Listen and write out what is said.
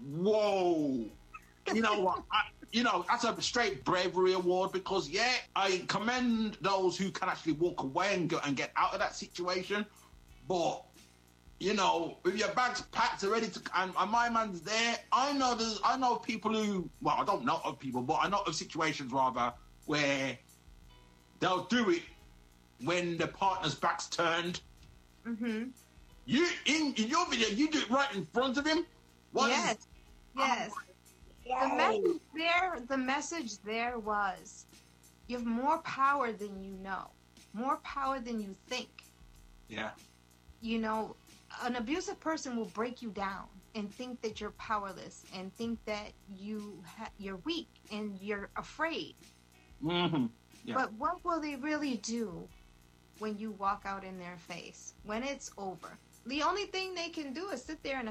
whoa. You know what? That's a straight bravery award because, yeah, I commend those who can actually walk away and get out of that situation. But, with your bags packed and ready to, and my man's there, I know people who, well, I don't know of people, but I know of situations rather where they'll do it when the partner's back's turned. Mm-hmm. You in your video, you do it right in front of him. Yes. Whoa. The message there was, you have more power than you know, more power than you think. Yeah. An abusive person will break you down and think that you're powerless and think that you're weak and you're afraid. Mm-hmm. Yeah. But what will they really do when you walk out in their face, when it's over? The only thing they can do is sit there in a